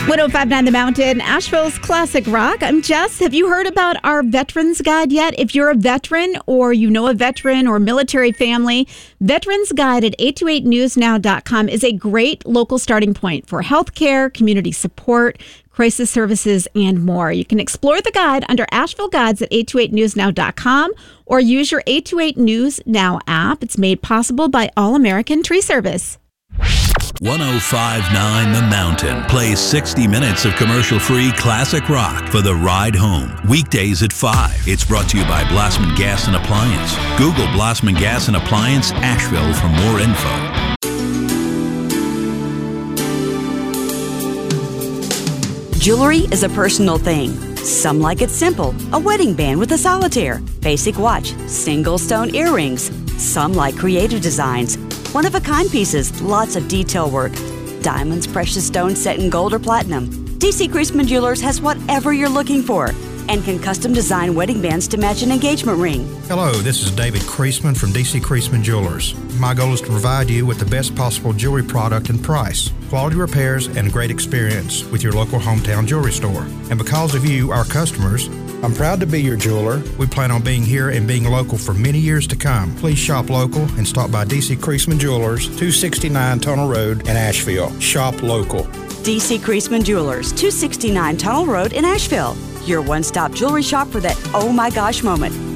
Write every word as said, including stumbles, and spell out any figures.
one oh five point nine The Mountain, Asheville's classic rock. I'm Jess. Have you heard about our Veterans Guide yet? If you're a veteran or you know a veteran or military family, Veterans Guide at eight two eight news now dot com is a great local starting point for healthcare, community support, crisis services, and more. You can explore the guide under Asheville Guides at eight two eight news now dot com or use your eight two eight News Now app. It's made possible by All American Tree Service. one oh five point nine The Mountain plays sixty minutes of commercial-free classic rock for the ride home. Weekdays at five. It's brought to you by Blossman Gas and Appliance. Google Blossman Gas and Appliance Asheville for more info. Jewelry is a personal thing. Some like it simple, a wedding band with a solitaire, basic watch, single stone earrings. Some like creative designs, one-of-a-kind pieces, lots of detail work. Diamonds, precious stones set in gold or platinum. D C Creasman Jewelers has whatever you're looking for and can custom design wedding bands to match an engagement ring. Hello, this is David Creasman from D C Creasman Jewelers. My goal is to provide you with the best possible jewelry product and price, quality repairs, and great experience with your local hometown jewelry store. And because of you, our customers, I'm proud to be your jeweler. We plan on being here and being local for many years to come. Please shop local and stop by D C Creasman Jewelers, two sixty-nine Tunnel Road in Asheville. Shop local. D C Creasman Jewelers, two sixty-nine Tunnel Road in Asheville. Your one-stop jewelry shop for that oh my gosh moment.